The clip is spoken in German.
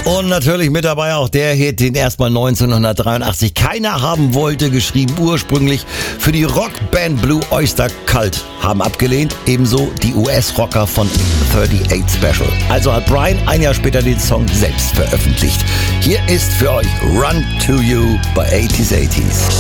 Und natürlich mit dabei auch der Hit, den erstmal 1983 keiner haben wollte, geschrieben ursprünglich für die Rockband Blue Oyster Cult, haben abgelehnt, ebenso die US-Rocker von 38 Special. Also hat Brian ein Jahr später den Song selbst veröffentlicht. Hier ist für euch Run to You bei 80s.